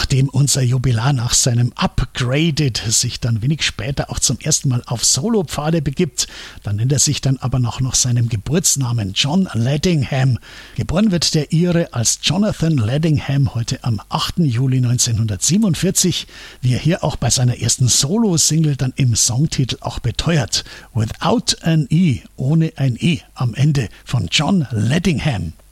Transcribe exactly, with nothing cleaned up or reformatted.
nachdem unser Jubilar nach seinem Upgraded sich dann wenig später auch zum ersten Mal auf Solopfade begibt, dann nennt er sich dann aber noch nach seinem Geburtsnamen John Ledingham. Geboren wird der Ire als Jonathan Ledingham heute am achten Juli neunzehnhundertsiebenundvierzig, wie er hier auch bei seiner ersten Solo-Single dann im Songtitel auch beteuert. Without an E, ohne ein E am Ende von John Ledingham.